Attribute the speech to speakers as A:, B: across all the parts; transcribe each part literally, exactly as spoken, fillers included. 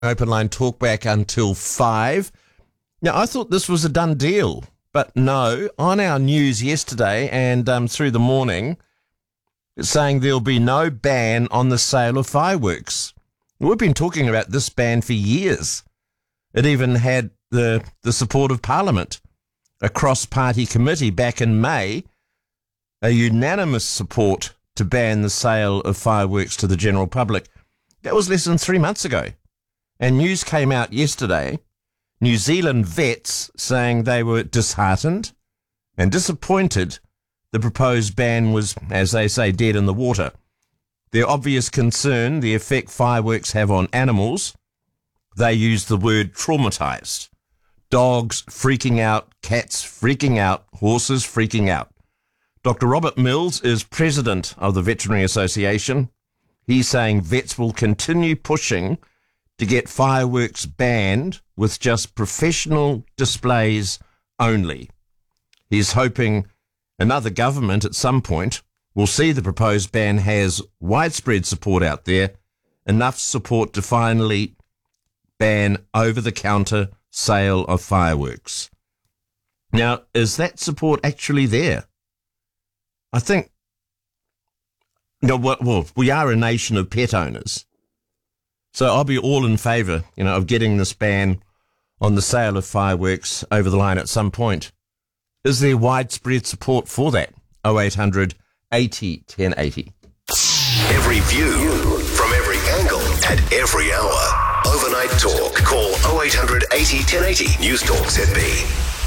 A: Open line talkback until five. Now, I thought this was a done deal, but no. On our news yesterday and um, through the morning, it's saying there'll be no ban on the sale of fireworks. We've been talking about this ban for years. It even had the the support of Parliament, a cross-party committee back in May, a unanimous support to ban the sale of fireworks to the general public. That was less than three months ago. And news came out yesterday, New Zealand vets saying they were disheartened and disappointed the proposed ban was, as they say, dead in the water. Their obvious concern, the effect fireworks have on animals, they use the word traumatised. Dogs freaking out, cats freaking out, horses freaking out. Doctor Robert Mills is president of the Veterinary Association. He's saying vets will continue pushing to get fireworks banned with just professional displays only. He's hoping another government at some point will see the proposed ban has widespread support out there, enough support to finally ban over-the-counter sale of fireworks. Now, is that support actually there? I think, no, well, we are a nation of pet owners. So I'll be all in favour, you know, of getting this ban on the sale of fireworks over the line at some point. Is there widespread support for that? oh eight hundred eighty ten eighty.
B: Every view from every angle at every hour. Overnight Talk. Call oh eight hundred eighty ten eighty. News Talk Z B.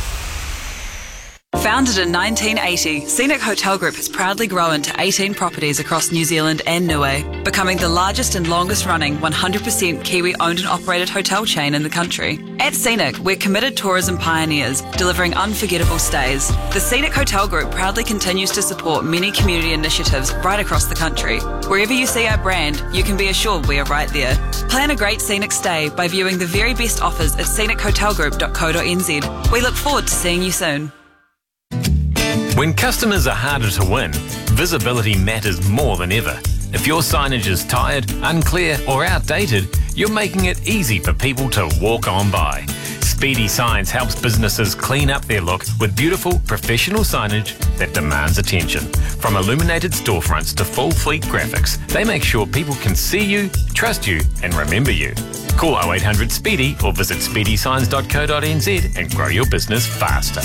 C: Founded in nineteen eighty, Scenic Hotel Group has proudly grown to eighteen properties across New Zealand and Niue, becoming the largest and longest running one hundred percent Kiwi owned and operated hotel chain in the country. At Scenic, we're committed tourism pioneers, delivering unforgettable stays. The Scenic Hotel Group proudly continues to support many community initiatives right across the country. Wherever you see our brand, you can be assured we are right there. Plan a great scenic stay by viewing the very best offers at scenic hotel group dot co dot n z. We look forward to seeing you soon.
D: When customers are harder to win, visibility matters more than ever. If your signage is tired, unclear or outdated, you're making it easy for people to walk on by. Speedy Signs helps businesses clean up their look with beautiful, professional signage that demands attention. From illuminated storefronts to full fleet graphics, they make sure people can see you, trust you and remember you. Call oh eight hundred SPEEDY or visit speedy signs dot co dot n z and grow your business faster.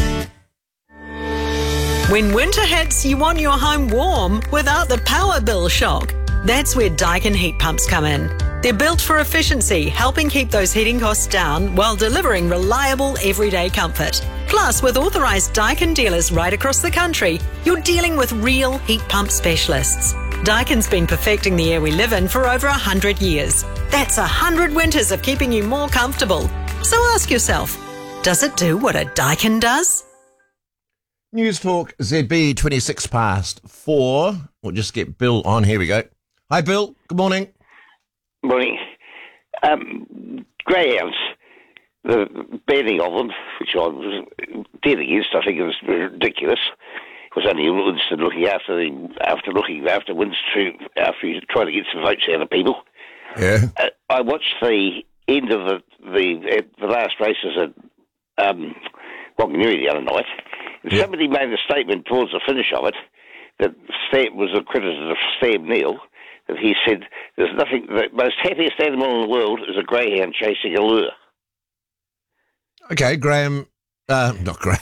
E: When winter hits, you want your home warm without the power bill shock. That's where Daikin heat pumps come in. They're built for efficiency, helping keep those heating costs down while delivering reliable everyday comfort. Plus, with authorised Daikin dealers right across the country, you're dealing with real heat pump specialists. Daikin's been perfecting the air we live in for over one hundred years. That's one hundred winters of keeping you more comfortable. So ask yourself, does it do what a Daikin does?
A: News Talk Z B, twenty-six past four. We'll just get Bill on. Here we go. Hi, Bill. Good morning.
F: Morning. Um, greyhounds, the banning of them, which I was dead against, I think it was ridiculous. It was only Winston looking after the, after looking after Winston, after he tried to get some votes out of people.
A: Yeah.
F: Uh, I watched the end of the the, the last races at um, Whanganui the other night.
A: Yeah.
F: Somebody made a statement towards the finish of it that Stab was accredited of Stab Neil, that he said there's nothing, the most happiest animal in the world is a greyhound chasing a lure.
A: Okay, Graham, uh, not Graham.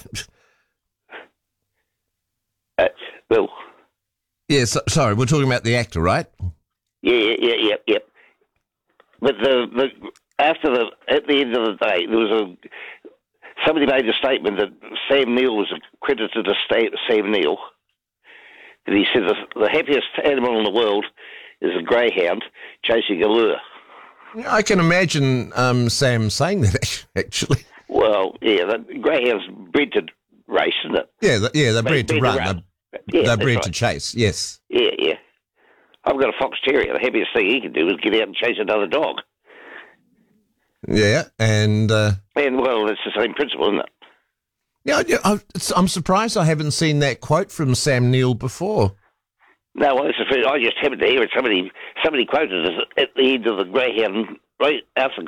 F: Uh, Bill.
A: Yeah, so, sorry, we're talking about the actor, right?
F: Yeah, yeah, yeah, yeah, yeah. But the, the after the at the end of the day, there was a somebody made a statement that Sam Neill was accredited to Sam Neill. And he said the, the happiest animal in the world is a greyhound chasing a lure.
A: I can imagine um, Sam saying that, actually.
F: Well, yeah, the greyhound's bred to race, isn't it?
A: Yeah, the, yeah, they're bred,
F: bred
A: to run.
F: To run.
A: They're,
F: yeah,
A: they're bred
F: right.
A: to chase, yes.
F: Yeah, yeah. I've got a fox terrier. The happiest thing he can do is get out and chase another dog.
A: Yeah, and... Uh,
F: and, well, it's the same principle, isn't it?
A: Yeah, yeah I, I'm surprised I haven't seen that quote from Sam Neill before.
F: No, well, it's the first, I just happened to hear it. Somebody, somebody quoted it at the end of the greyhound right after